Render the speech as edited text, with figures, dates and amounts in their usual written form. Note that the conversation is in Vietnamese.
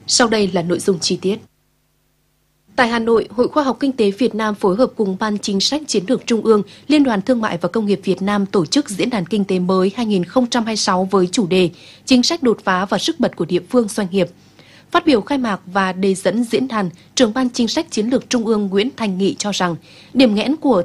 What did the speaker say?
Sau đây là nội dung chi tiết. Tại Hà Nội, Hội Khoa học Kinh tế Việt Nam phối hợp cùng Ban Chính sách Chiến lược Trung ương, Liên đoàn Thương mại và Công nghiệp Việt Nam tổ chức Diễn đàn Kinh tế mới 2026 với chủ đề Chính sách đột phá và sức bật của địa phương doanh nghiệp. Phát biểu khai mạc và đề dẫn diễn đàn, trưởng Ban Chính sách Chiến lược Trung ương Nguyễn Thành Nghị cho rằng, điểm nghẽn của